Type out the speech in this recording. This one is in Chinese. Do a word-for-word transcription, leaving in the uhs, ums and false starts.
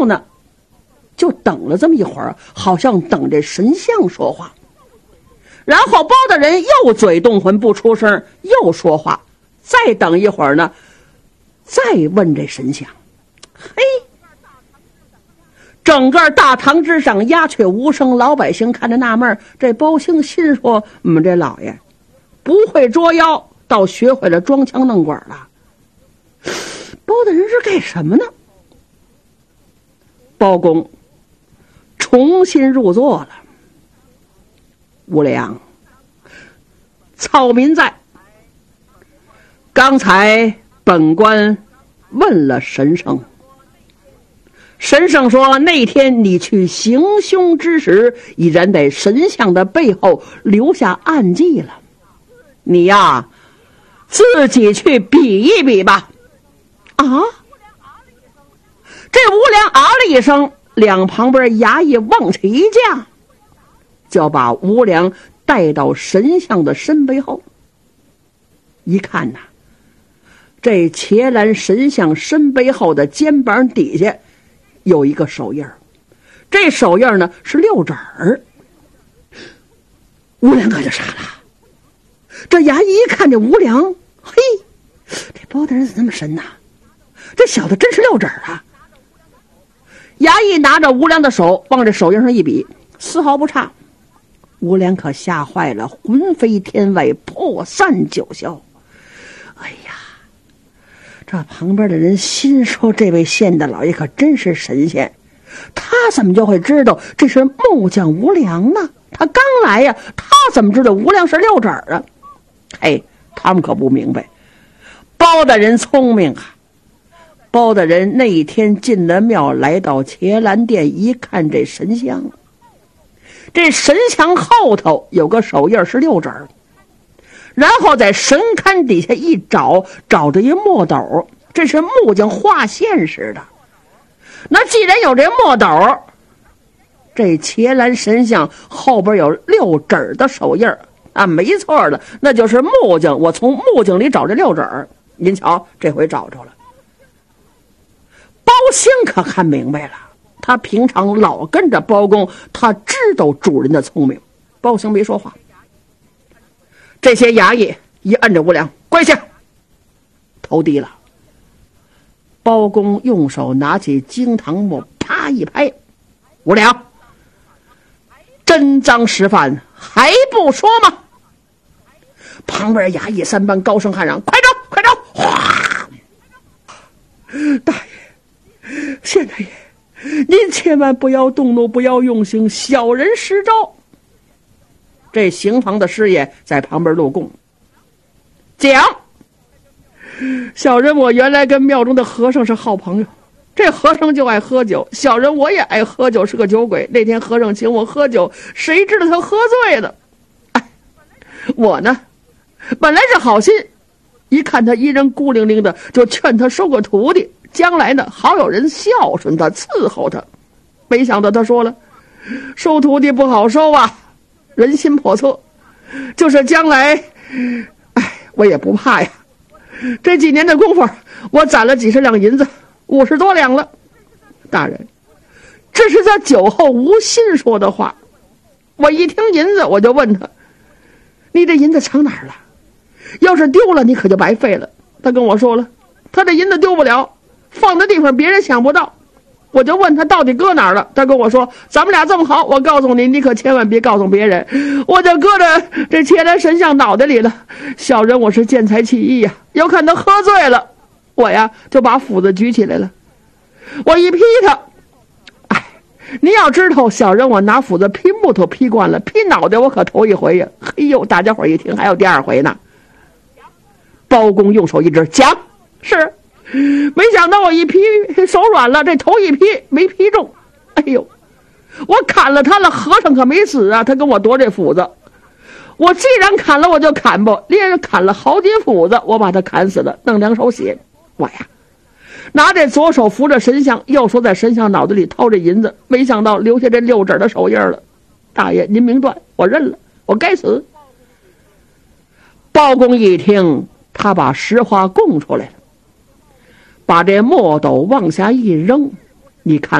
后呢，就等了这么一会儿，好像等这神像说话。然后包大人又嘴动魂不出声，又说话。再等一会儿呢，再问这神像。嘿，整个大堂之上鸦雀无声，老百姓看着纳闷。这包兴心说：我们这老爷不会捉妖，倒学会了装腔弄管了。包大人是干什么呢？包公重新入座了。无良，草民在。刚才本官问了神圣，神圣说那天你去行凶之时，已然在神像的背后留下暗记了。你呀，自己去比一比吧。啊！这无良啊了一声，两旁边衙役往起一架，就要把无良带到神像的身背后。一看呐，这伽蓝神像身背后的肩膀底下有一个手印儿，这手印呢是六指儿。无良可就傻了，这衙役一看这无良，嘿，这包大人怎么那么深呐？这小子真是六指儿啊！衙役拿着无良的手往这手印上一比，丝毫不差。无良可吓坏了，魂飞天外，破散九霄。哎呀，这旁边的人心说，这位县的老爷可真是神仙，他怎么就会知道这是木匠无良呢？他刚来呀，他怎么知道无良是六指儿啊？嘿，他们可不明白，包大人聪明啊！包大人那一天进了庙，来到伽蓝殿，一看这神像，这神像后头有个手印是六指儿，然后在神龛底下一找，找着一墨斗，这是木匠画线似的。那既然有这墨斗，这伽蓝神像后边有六指儿的手印啊，没错的，那就是木匠。我从木匠里找这六指儿，您瞧，这回找着了。包兴可看明白了，他平常老跟着包公，他知道主人的聪明。包兴没说话。这些衙役一摁着无良，跪下，头低了。包公用手拿起惊堂木，啪一拍，无良，真赃实犯，还不说吗？旁边衙役三班高声喊嚷：快走，快走！哗！大爷，县太爷，您千万不要动怒，不要用刑，小人失招。这刑房的师爷在旁边录供，讲：小人我原来跟庙中的和尚是好朋友，这和尚就爱喝酒，小人我也爱喝酒，是个酒鬼。那天和尚请我喝酒，谁知道他喝醉了。哎，我呢本来是好心，一看他一人孤零零的，就劝他收个徒弟，将来呢好有人孝顺他，伺候他。没想到他说了，收徒弟不好收啊，人心叵测，就是将来，哎，我也不怕呀。这几年的功夫，我攒了几十两银子，五十多两了。大人，这是他酒后无心说的话。我一听银子，我就问他，你这银子藏哪儿了？要是丢了，你可就白费了。他跟我说了，他这银子丢不了，放的地方别人想不到。我就问他到底搁哪儿了，他跟我说，咱们俩这么好，我告诉你，你可千万别告诉别人，我就搁着这伽蓝神像脑袋里了。小人我是见财起意呀，要看他喝醉了，我呀就把斧子举起来了，我一劈他，哎，你要知道，小人我拿斧子劈木头劈惯了，劈脑袋我可头一回呀。嘿呦，大家伙一听还有第二回呢。包公用手一指，讲，是。没想到我一劈手软了，这头一劈没劈中，哎呦，我砍了他了，和尚可没死啊，他跟我夺这斧子，我既然砍了我就砍不，连着砍了好几斧子，我把他砍死了，弄两手血。我呀拿这左手扶着神像，右手在神像脑子里掏这银子，没想到留下这六指的手印了。大爷您明断，我认了，我该死。包公一听，他把实话供出来了，把这墨斗往下一扔，你看